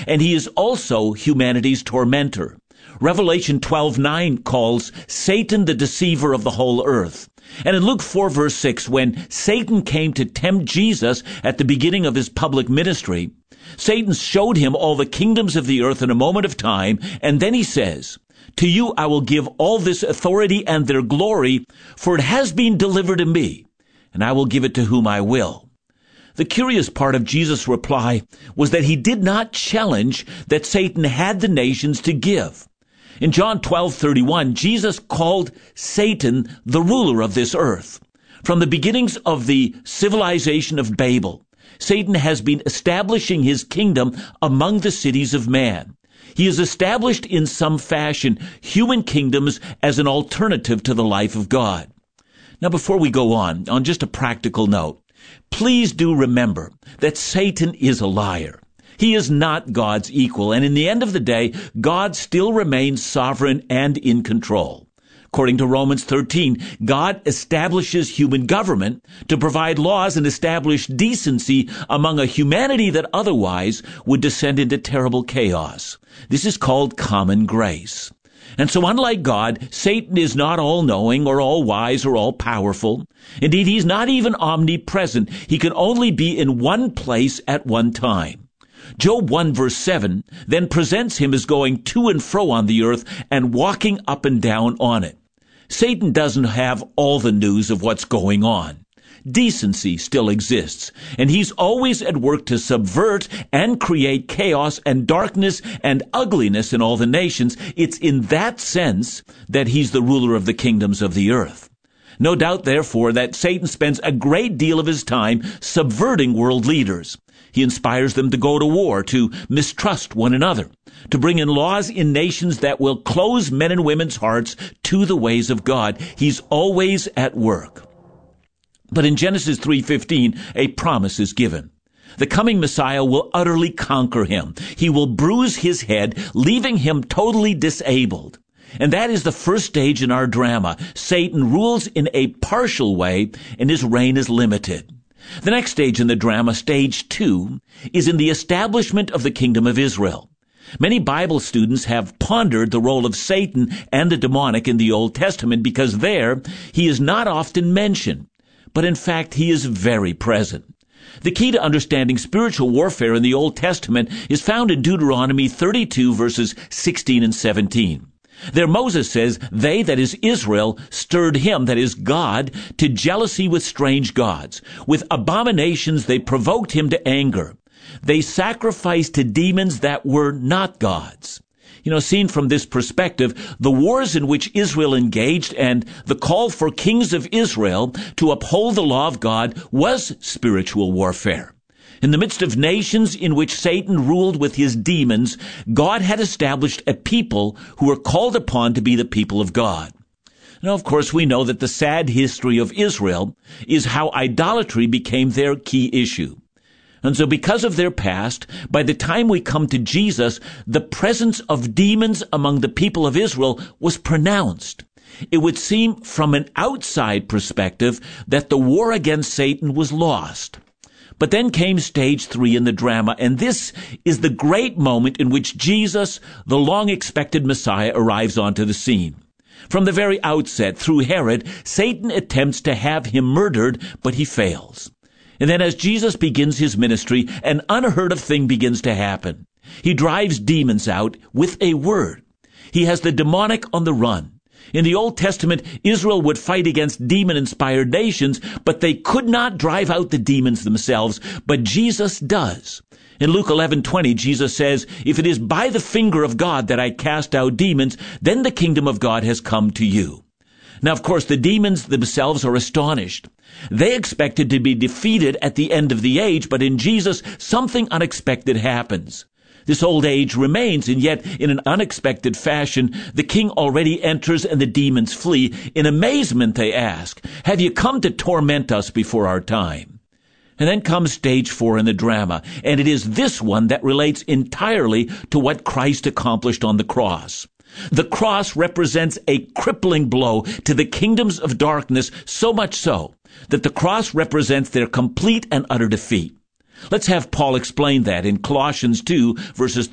and he is also humanity's tormentor. Revelation 12:9 calls Satan the deceiver of the whole earth. And in Luke 4 verse 6, when Satan came to tempt Jesus at the beginning of his public ministry, Satan showed him all the kingdoms of the earth in a moment of time, and then he says, "To you I will give all this authority and their glory, for it has been delivered to me, and I will give it to whom I will." The curious part of Jesus' reply was that he did not challenge that Satan had the nations to give. In John 12:31, Jesus called Satan the ruler of this earth. From the beginnings of the civilization of Babel, Satan has been establishing his kingdom among the cities of man. He has established in some fashion human kingdoms as an alternative to the life of God. Now, before we go on just a practical note, please do remember that Satan is a liar. He is not God's equal, and in the end of the day, God still remains sovereign and in control. According to Romans 13, God establishes human government to provide laws and establish decency among a humanity that otherwise would descend into terrible chaos. This is called common grace. And so unlike God, Satan is not all-knowing or all-wise or all-powerful. Indeed, he's not even omnipresent. He can only be in one place at one time. Job 1 verse 7 then presents him as going to and fro on the earth and walking up and down on it. Satan doesn't have all the news of what's going on. Decency still exists, and he's always at work to subvert and create chaos and darkness and ugliness in all the nations. It's in that sense that he's the ruler of the kingdoms of the earth. No doubt, therefore, that Satan spends a great deal of his time subverting world leaders. He inspires them to go to war, to mistrust one another, to bring in laws in nations that will close men and women's hearts to the ways of God. He's always at work. But in Genesis 3:15, a promise is given. The coming Messiah will utterly conquer him. He will bruise his head, leaving him totally disabled. And that is the first stage in our drama. Satan rules in a partial way, and his reign is limited. The next stage in the drama, stage 2, is in the establishment of the kingdom of Israel. Many Bible students have pondered the role of Satan and the demonic in the Old Testament because there he is not often mentioned, but in fact he is very present. The key to understanding spiritual warfare in the Old Testament is found in Deuteronomy 32 verses 16 and 17. There Moses says, "They," that is Israel, "stirred him," that is God, "to jealousy with strange gods. With abominations they provoked him to anger. They sacrificed to demons that were not gods." Seen from this perspective, the wars in which Israel engaged and the call for kings of Israel to uphold the law of God was spiritual warfare. In the midst of nations in which Satan ruled with his demons, God had established a people who were called upon to be the people of God. Now, of course, we know that the sad history of Israel is how idolatry became their key issue. And so because of their past, by the time we come to Jesus, the presence of demons among the people of Israel was pronounced. It would seem from an outside perspective that the war against Satan was lost. But then came stage 3 in the drama, and this is the great moment in which Jesus, the long-expected Messiah, arrives onto the scene. From the very outset, through Herod, Satan attempts to have him murdered, but he fails. And then as Jesus begins his ministry, an unheard of thing begins to happen. He drives demons out with a word. He has the demonic on the run. In the Old Testament, Israel would fight against demon-inspired nations, but they could not drive out the demons themselves, but Jesus does. In Luke 11:20, Jesus says, "If it is by the finger of God that I cast out demons, then the kingdom of God has come to you." Now, of course, the demons themselves are astonished. They expected to be defeated at the end of the age, but in Jesus, something unexpected happens. This old age remains, and yet, in an unexpected fashion, the king already enters and the demons flee. In amazement, they ask, "Have you come to torment us before our time?" And then comes stage 4 in the drama, and it is this one that relates entirely to what Christ accomplished on the cross. The cross represents a crippling blow to the kingdoms of darkness, so much so that the cross represents their complete and utter defeat. Let's have Paul explain that in Colossians 2, verses